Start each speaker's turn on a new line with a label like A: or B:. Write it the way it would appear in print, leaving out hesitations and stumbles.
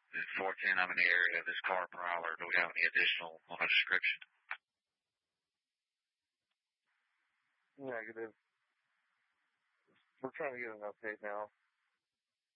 A: 410, I'm in the area of this car prowler. Do we have any additional on a description?
B: Negative. We're trying to get an update now.